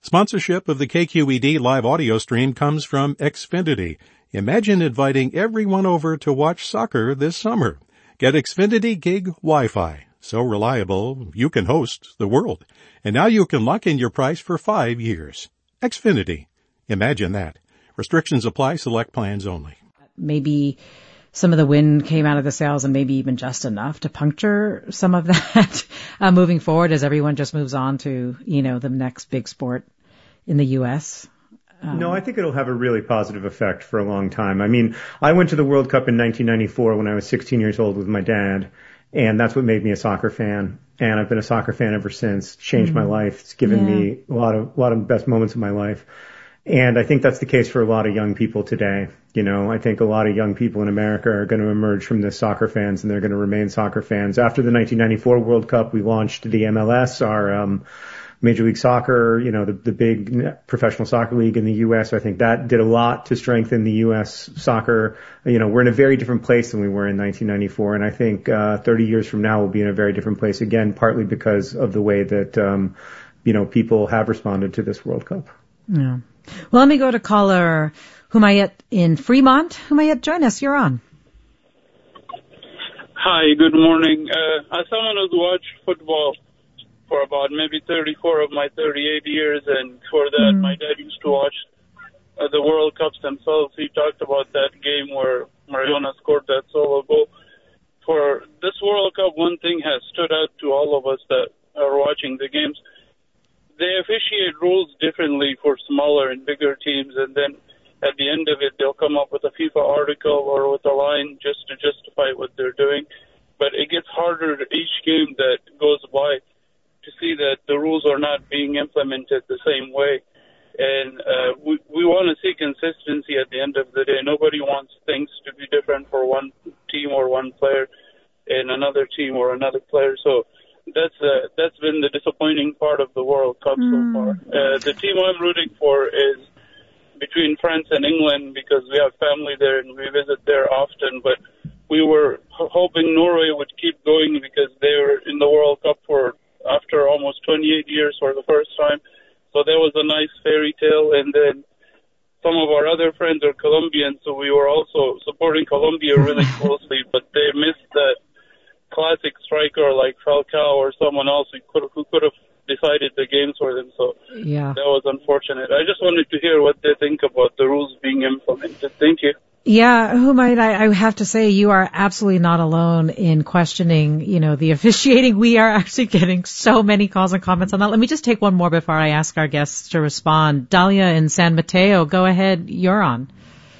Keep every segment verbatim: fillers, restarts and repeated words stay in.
Sponsorship of the K Q E D live audio stream comes from Xfinity. Imagine inviting everyone over to watch soccer this summer. Get Xfinity Gig Wi-Fi. So reliable, you can host the world. And now you can lock in your price for five years. Xfinity. Imagine that. Restrictions apply. Select plans only. Maybe some of the wind came out of the sails and maybe even just enough to puncture some of that uh, moving forward as everyone just moves on to, you know, the next big sport in the U S. Um, no, I think it'll have a really positive effect for a long time. I mean, I went to the World Cup in nineteen ninety-four when I was sixteen years old with my dad, and that's what made me a soccer fan. And I've been a soccer fan ever since. It's changed mm-hmm. my life. It's given yeah. me a lot of, a lot of the best moments of my life. And I think that's the case for a lot of young people today. You know, I think a lot of young people in America are going to emerge from this soccer fans, and they're going to remain soccer fans. After the nineteen ninety-four World Cup, we launched the M L S, our um, Major League Soccer, you know, the, the big professional soccer league in the U S. I think that did a lot to strengthen the U S soccer. You know, we're in a very different place than we were in nineteen ninety-four, and I think uh, thirty years from now we'll be in a very different place again, partly because of the way that, um, you know, people have responded to this World Cup. Yeah. Well, let me go to caller Humayet in Fremont. Humayet, join us. You're on. Hi, good morning. Uh, as someone who's watched football for about maybe thirty-four of my thirty-eight years, and for that, mm. my dad used to watch uh, the World Cups themselves. He talked about that game where Maradona scored that solo goal. For this World Cup, one thing has stood out to all of us that are watching the games. They officiate rules differently for smaller and bigger teams, and then at the end of it, they'll come up with a FIFA article or with a line just to justify what they're doing. But it gets harder each game that goes by to see that the rules are not being implemented the same way. And uh, we, we want to see consistency at the end of the day. Nobody wants things to be different for one team or one player and another team or another player. So that's uh, that's been the disappointing part of the World Cup mm. so far. Uh, the team I'm rooting for is between France and England because we have family there and we visit there often. But we were hoping Norway would keep going because they were in the World Cup for after almost twenty-eight years for the first time. So that was a nice fairy tale. And then some of our other friends are Colombian, so we were also supporting Colombia really closely, but they missed that classic striker like Falcao or someone else who could, who could have decided the games for them. So yeah. that was unfortunate. I just wanted to hear what they think about the rules being implemented. Thank you. Yeah, Humayet, I, I have to say you are absolutely not alone in questioning, you know, the officiating. We are actually getting so many calls and comments on that. Let me just take one more before I ask our guests to respond. Dahlia in San Mateo, go ahead. You're on.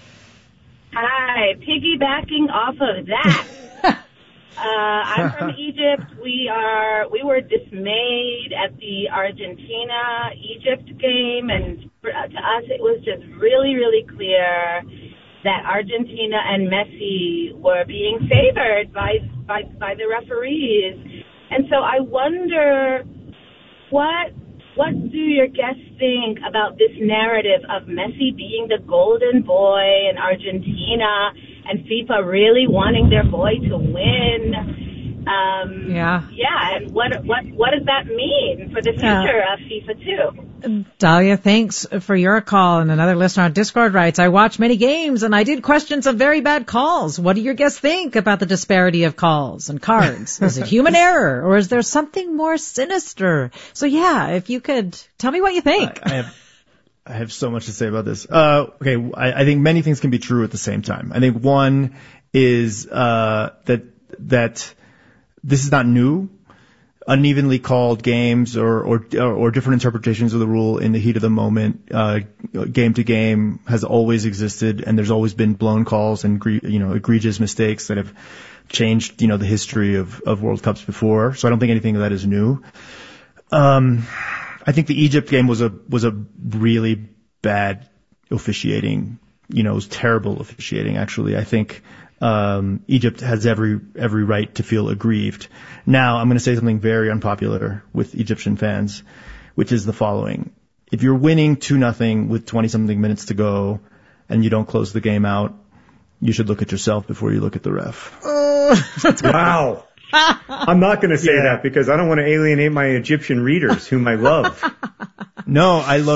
Hi, piggybacking off of that. uh, I'm from Egypt. We are, we were dismayed at the Argentina-Egypt game, and for, uh, to us it was just really, really clear that Argentina and Messi were being favored by, by by the referees. And so I wonder, what what do your guests think about this narrative of Messi being the golden boy and Argentina and FIFA really wanting their boy to win? Um, yeah. Yeah, and what what what does that mean for the future uh, of FIFA too? Dahlia, thanks for your call. And another listener on Discord writes, I watch many games and I did question some very bad calls. What do your guests think about the disparity of calls and cards? Is it human error or is there something more sinister? So yeah, if you could tell me what you think. I, I have I have so much to say about this. Uh, okay, I, I think many things can be true at the same time. I think one is uh, that that this is not new. Unevenly called games or, or or different interpretations of the rule in the heat of the moment, uh, game to game, has always existed, and there's always been blown calls and you know egregious mistakes that have changed you know the history of, of World Cups before. So I don't think anything of that is new. Um, I think the Egypt game was a was a really bad officiating. You know, it was terrible officiating. Actually, I think. Um, Egypt has every every right to feel aggrieved. Now, I'm going to say something very unpopular with Egyptian fans, which is the following. If you're winning two nothing with twenty-something minutes to go and you don't close the game out, you should look at yourself before you look at the ref. Uh, wow. I'm not going to say yeah. that because I don't want to alienate my Egyptian readers, whom I love. No, I love